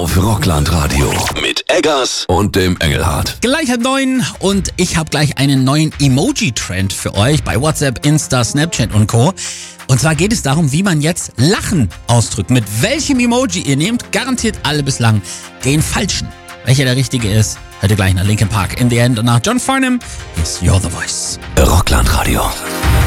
auf Rockland-Radio mit Eggers und dem Engelhardt. Gleich 8:09 und ich habe gleich einen neuen Emoji-Trend für euch bei WhatsApp, Insta, Snapchat und Co. Und zwar geht es darum, wie man jetzt Lachen ausdrückt. Mit welchem Emoji ihr nehmt, garantiert alle bislang den falschen. Welcher der richtige ist, hört ihr gleich nach Linkin Park. In the End und nach John Farnham ist You're the Voice. Rockland-Radio.